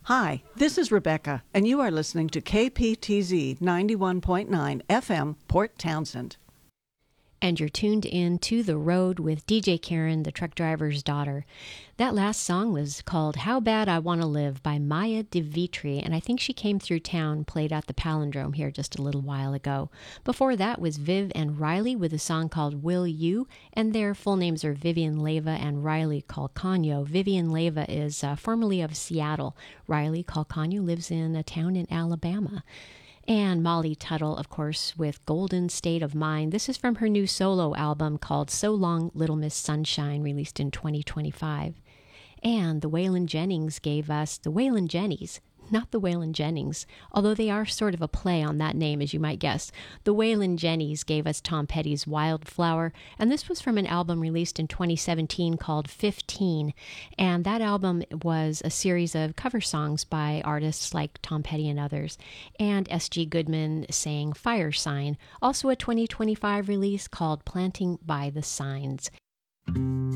Hi, this is Rebecca, and you are listening to KPTZ 91.9 FM, Port Townsend. And you're tuned in to The Road with DJ Karen, the truck driver's daughter. That last song was called How Bad I Want to Live by Maya DeVitri, and I think she came through town, played at the Palindrome here just a little while ago. Before that was Viv and Riley with a song called Will You, and their full names are Vivian Leyva and Riley Calcagno. Vivian Leyva is formerly of Seattle. Riley Calcagno lives in a town in Alabama. And Molly Tuttle, of course, with Golden State of Mind. This is from her new solo album called So Long, Little Miss Sunshine, released in 2025. And the Waylon Jennings gave us the Waylon Jennies, not the Waylon Jennings, although they are sort of a play on that name, as you might guess. The Waylon Jennies gave us Tom Petty's Wildflower, and this was from an album released in 2017 called 15, and that album was a series of cover songs by artists like Tom Petty and others, and S.G. Goodman sang Fire Sign, also a 2025 release called Planting by the Signs.